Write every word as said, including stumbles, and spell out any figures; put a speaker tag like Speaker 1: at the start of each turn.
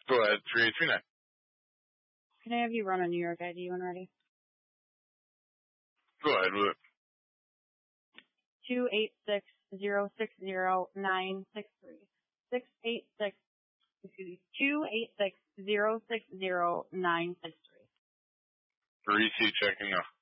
Speaker 1: Go ahead, three eight three nine.
Speaker 2: Can I have you run a New York I D when ready?
Speaker 1: Go ahead with it.
Speaker 2: Two eight six zero six zero nine six three. Six eight six. Excuse me. Two eight six zero six zero nine six three.
Speaker 1: Three C checking now.